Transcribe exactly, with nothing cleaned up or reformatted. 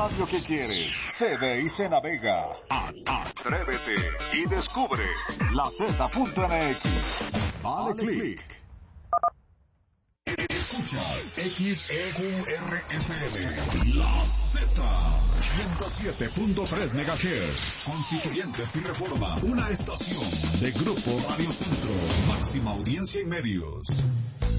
radio que quieres se ve y se navega. Atrévete y descubre la Z punto M X. Dale click. Escuchas X E Q R F M, La Z, ciento siete punto tres megahertz, Constituyentes y Reforma, una estación de Grupo Radio Centro, máxima audiencia y medios.